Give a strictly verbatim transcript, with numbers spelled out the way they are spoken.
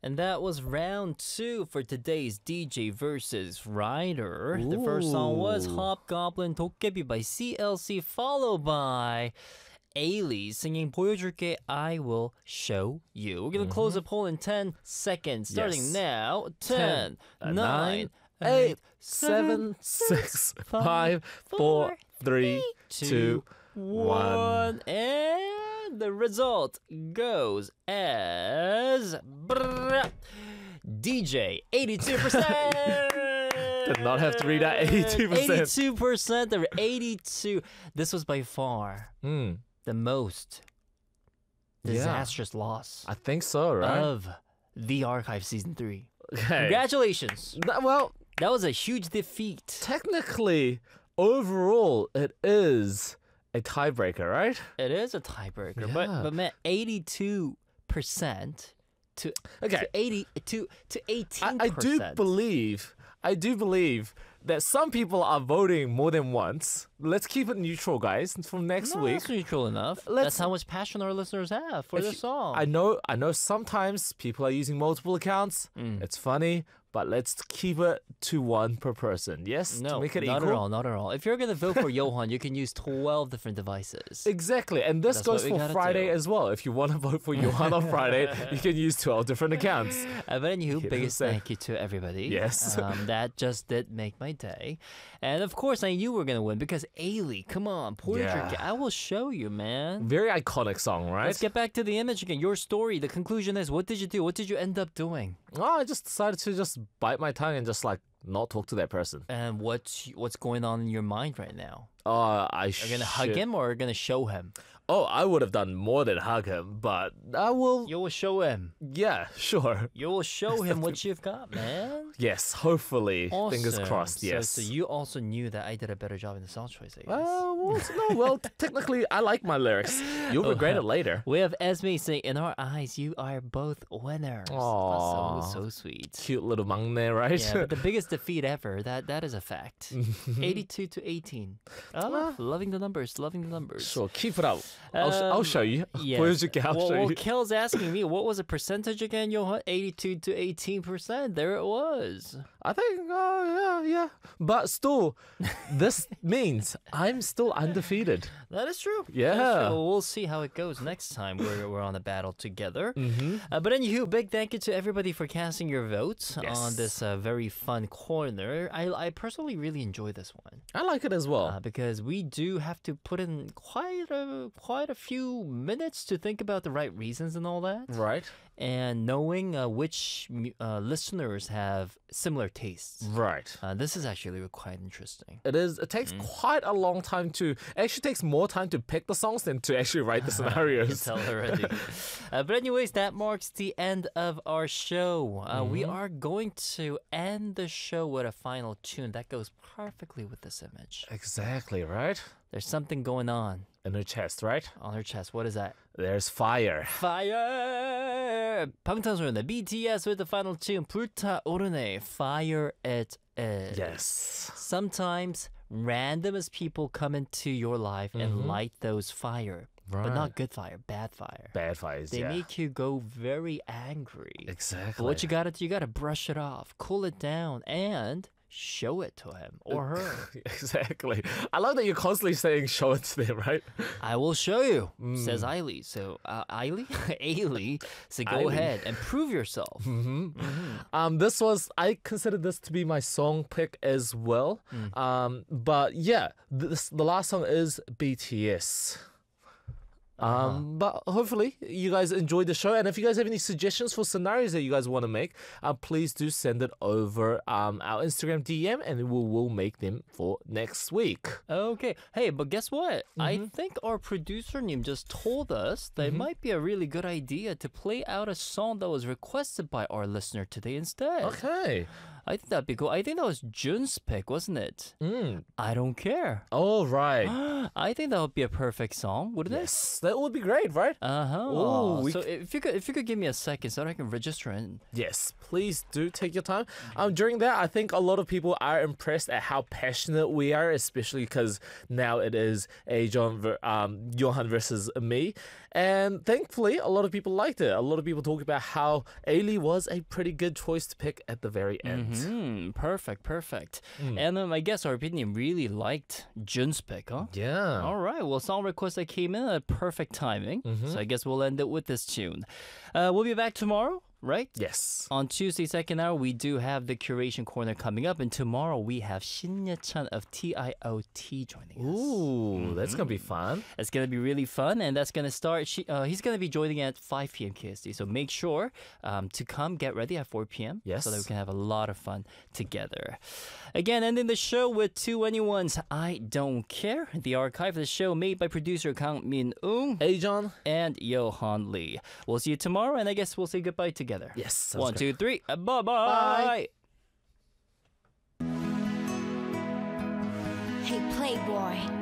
And that was round two for today's D J versus Rider. The first song was Ooh. Hobgoblin 도깨비 by C L C, followed by Ailey singing 보여줄게, I will show you. We're going to close the poll in ten seconds, starting Yes. now. ten, Ten, nine, eight, seven, six, five, four, three, two, one. And the result goes as brrr, D J eighty-two percent. Did not have to read that eighty-two percent. eighty-two percent. There were eighty-two. This was by far Mm, the most Yeah. disastrous loss I think so, right? of The Archive Season three. Okay. Congratulations. Th- Well, That was a huge defeat. technically, overall, it is a tiebreaker, right? It is a tiebreaker, Yeah. but but man, eighty-two percent to Okay. to eighty to to eighteen I, I percent. do believe, I do believe that some people are voting more than once. Let's keep it neutral, guys, from next No, week. that's neutral enough. Let's- That's how much passion our listeners have for If the you- song. I know, I know. Sometimes people are using multiple accounts. Mm. It's funny, but let's keep it to one per person. Yes, no, to make it not equal. at all, not at all. If you're gonna vote for Johan, you can use twelve different devices. Exactly, and this That's what goes we for gotta Friday do. as well. If you want to vote for Johan on Friday, you can use twelve different accounts. Uh, but anywho, Hit biggest the same. thank you to everybody. Yes. Um, that just did make my day. And of course, I knew we were going to win because Ailey, come on, 보여줄게. Yeah. I will show you, man. Very iconic song, right? Let's get back to the image again. Your story, the conclusion is, what did you do? What did you end up doing? Oh, I just decided to just bite my tongue and just like not talk to that person. And what's what's going on in your mind right now? Uh, I Are you should. going to hug him or are you going to show him? Oh, I would have done more than hug him, but I will. You will show him. Yeah, sure. You will show him what you've got, man. Yes, hopefully. Fingers Awesome. crossed. So- Yes. So, you also knew that I did a better job in the song choice, I guess. Uh, well, no, well, t- technically, I like my lyrics. You'll regret it later. We have Esme saying, in our eyes, you are both winners. Aw. That's so, so sweet. Cute little maknae, right? Yeah, but the biggest defeat ever, that that is a fact. eighty-two to eighteen. Oh, loving the numbers, loving the numbers. Sure, keep it up. I'll, sh- I'll Um, show you. Yes. 보여줄게, I'll well, show well, you. Kel's asking me, what was the percentage again, Johan? eighty-two to eighteen percent. There it was. I think, oh, yeah, yeah. But still, this means I'm still undefeated. That is true. That is Yeah. true. Well, we'll see how it goes next time we're, we're on a battle together. Mm-hmm. Uh, but anywho, big thank you to everybody for casting your votes Yes. on this uh, very fun corner. I, I personally really enjoy this one I like it as well. uh, because we do have to put in quite a quite a few minutes to think about the right reasons and all that, right? and knowing uh, which mu- uh, listeners have similar tastes. Right. Uh, this is actually quite interesting. It is. It takes Mm. quite a long time to. It actually takes more time to pick the songs than to actually write the I can scenarios. tell already. uh, but anyways, that marks the end of our show. Uh, We Mm-hmm. are going to end the show with a final tune that goes perfectly with this image. Exactly, right? There's something going on In her chest, right? on her chest. What is that? There's fire. Fire! 방탄소년단 B T S with the final tune. 불타오르네. Fire it is. Yes. Sometimes random as people come into your life and light those fire. But Mm-hmm. Right. not good fire, bad fire. Bad fires. They yeah. make you go very angry. Exactly. But what you gotta do, you gotta brush it off, cool it down, and show it to him or her. Exactly. I love that you're constantly saying show it to them, right? I will show you, Mm. says Ailey. So, uh, Ailey? Ailey. So go Ailey. ahead and prove yourself. Um, this was I consider this to be my song pick as well. Mm. Um, but yeah, this the last song is B T S. Uh-huh. Um, but hopefully you guys enjoyed the show, and if you guys have any suggestions for scenarios that you guys want to make, uh, please do send it over um our Instagram D M, and we will make them for next week. Okay. Hey, but guess what? I Mm-hmm. think our producer Nim just told us that it might be a really good idea to play out a song that was requested by our listener today instead. Okay. I think that'd be cool. I think that was Jun's pick, wasn't it? Mm. I don't care. Oh, right. I think that would be a perfect song, wouldn't it? Yes, that would be great, right? Uh huh. Ooh, we So if you could, if you could give me a second, so that I can register in. Yes, please do take your time. Um, during that, I think a lot of people are impressed at how passionate we are, especially because now it is a John, ver- um, Johan versus me, and thankfully, a lot of people liked it. A lot of people talk about how Ailey was a pretty good choice to pick at the very end. Hmm. Perfect. Perfect. Mm. And um, I guess our opinion really liked Jun's pick, huh? Yeah. All right. Well, song request that came in at perfect timing. Mm-hmm. So I guess we'll end it with this tune. Uh, we'll be back tomorrow, right? Yes. On Tuesday, second hour, we do have the Curation Corner coming up. And tomorrow, we have Shin Ye-chan of T I O T joining us. Ooh, that's gonna be fun. It's going to be really fun. And that's going to start, she, uh, he's going to be joining at five p.m. K S T. So make sure um, to come, get ready at four p.m. Yes. So that we can have a lot of fun together. Again, ending the show with two anyone's I Don't Care. The archive of the show made by producer Kang Min-ung Hey, John. and Johan Lee. We'll see you tomorrow, and I guess we'll say goodbye together. Yes. sounds One, good. two, three. Uh, bye-bye. Bye. Hey, Playboy.